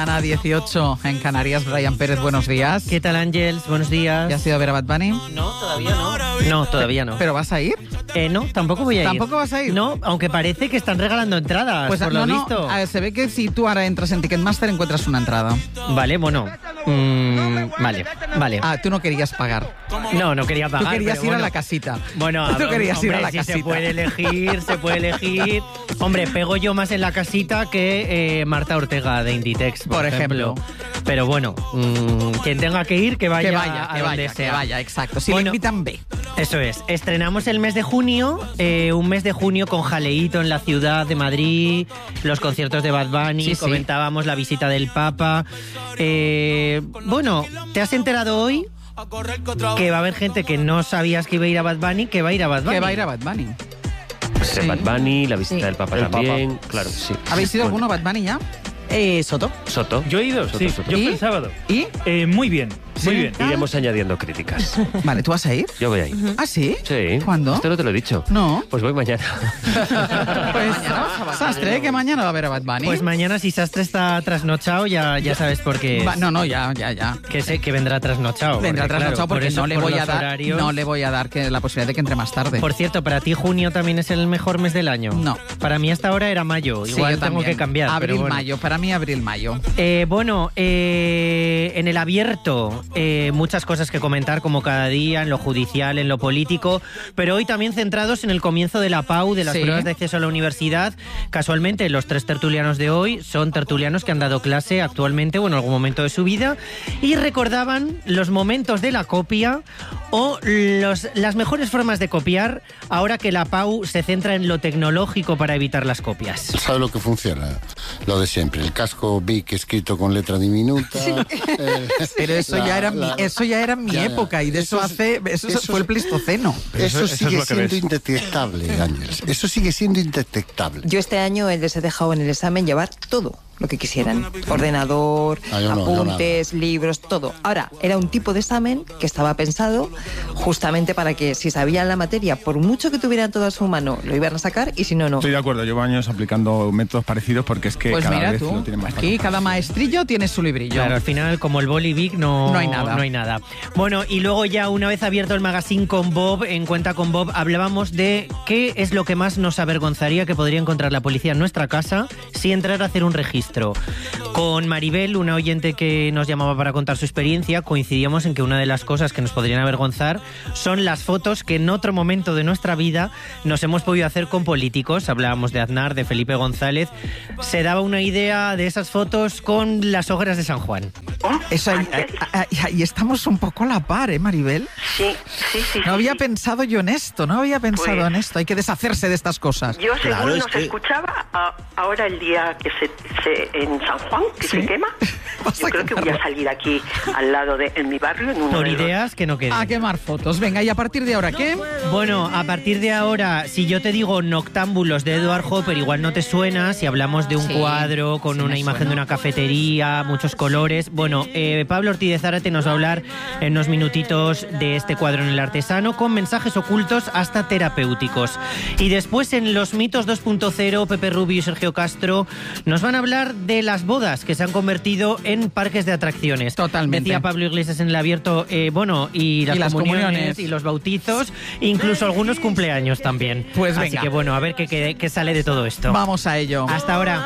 Ana 18 en Canarias. Brian Pérez, buenos días. ¿Qué tal, Ángels? Buenos días. ¿Ya has ido a ver a Bad Bunny? No, todavía no. No, todavía no. ¿Pero vas a ir? No, tampoco voy a ir. ¿Tampoco vas a ir? No, aunque parece que están regalando entradas, Pues por no, lo no. visto. Se ve que si tú ahora entras en Ticketmaster encuentras una entrada. Vale, bueno. Vale. Ah, tú no querías pagar. No quería pagar. Tú querías pero ir a bueno. la casita. Bueno, tú querías ir a la si casita. se puede elegir. Hombre, pego yo más en la casita que Marta Ortega de Inditex, por ejemplo. Pero bueno, quien tenga que ir, que vaya a donde sea. Que vaya, exacto. Si Bueno, le invitan, ve. Eso es. Estrenamos el mes de junio, un mes de junio con jaleíto en la ciudad de Madrid, los conciertos de Bad Bunny, Sí. comentábamos la visita del Papa. Bueno, ¿te has enterado hoy que va a haber gente que no sabías que iba a ir a Bad Bunny, que va a ir a Bad Bunny? Que va a ir a Bad Bunny. Sí. Bad Bunny, la visita del Papa El también, claro, sí. ¿Habéis ido alguno a Bad Bunny ya? Soto. Soto. Yo he ido, Soto, sí. Soto. Yo ¿Y? fui el sábado. ¿Y? Muy bien, muy bien. Iremos añadiendo críticas. Vale, ¿tú vas a ir? Yo voy ahí. ¿Ah, sí? Sí. ¿Cuándo? Esto no te lo he dicho. No. Pues voy mañana. Pues, Sastre, que mañana va a ver a Bad Bunny. Pues mañana, si Sastre está trasnochado, ya sabes por qué. Ya. Que vendrá trasnochado. Vendrá trasnochado porque por eso, no le por voy a los dar horarios. no le voy a dar la posibilidad de que entre más tarde. Por cierto, ¿para ti junio también es el mejor mes del año? No. Para mí hasta ahora era mayo. Sí, Igual yo tengo también. que cambiar. Abril, pero bueno. mayo. Para mí, abril, mayo. En el abierto, muchas cosas que comentar como cada día, en lo judicial, en lo político, pero hoy también centrados en el comienzo de la PAU, de las Sí. pruebas de acceso a la universidad. Casualmente, los tres tertulianos de hoy son tertulianos que han dado clase actualmente o en algún momento de su vida y recordaban los momentos de la copia o las mejores formas de copiar ahora que la PAU se centra en lo tecnológico para evitar las copias. ¿Sabe lo que funciona? Lo de siempre, el casco Bic escrito con letra diminuta. Pero eso ya era en mi época y de eso fue el Pleistoceno. Eso es sigue lo que siendo ves. indetectable, Ángeles. Eso sigue siendo indetectable. Yo este año les he dejado en el examen llevar todo lo que quisieran. Ordenador, Yo no, apuntes, libros, todo. Ahora, era un tipo de examen que estaba pensado justamente para que si sabían la materia, por mucho que tuvieran todo a su mano, lo iban a sacar y si no, no. Estoy de acuerdo, llevo años aplicando métodos parecidos porque es que Pues cada mira vez tú, lo tienen más aquí fácil. cada maestrillo tiene su librillo. Claro, al final, como el boli Vic, no hay nada. No hay nada. Bueno, y luego ya una vez abierto el magazine con Bob, en Cuenta con Bob, hablábamos de qué es lo que más nos avergonzaría que podría encontrar la policía en nuestra casa si entrara a hacer un registro. Con Maribel, una oyente que nos llamaba para contar su experiencia, coincidíamos en que una de las cosas que nos podrían avergonzar son las fotos que en otro momento de nuestra vida nos hemos podido hacer con políticos. Hablábamos de Aznar, de Felipe González. Se daba una idea de esas fotos con las hogueras de San Juan. Eso ahí estamos un poco a la par, ¿eh, Maribel? Sí. No había pensado yo en esto, Pues- en esto. Hay que deshacerse de estas cosas. Yo según Claro, es nos que- escuchaba, ahora el día que en San Juan, que ¿Sí? se quema, Vas yo a creo que voy quemarlo. a salir aquí al lado en mi barrio, en uno Por de los- ideas que no queden. A quemar fotos. Venga, ¿y a partir de ahora qué? Bueno, a partir de ahora, si yo te digo Noctámbulos de Edward Hopper, igual no te suena. Si hablamos de un Sí, cuadro con sí una me imagen suena. de una cafetería, muchos colores. Bueno, Pablo Ortiz de Zárate nos va a hablar en unos minutitos de este cuadro en El Artesano, con mensajes ocultos hasta terapéuticos. Y después en Los Mitos 2.0, Pepe Rubio y Sergio Castro nos van a hablar de las bodas que se han convertido en parques de atracciones. Totalmente. Decía Pablo Iglesias en el abierto, y las comuniones y los bautizos, incluso algunos cumpleaños también. Pues Así venga. que bueno, a ver qué sale de todo esto. Vamos a ello. Hasta ahora.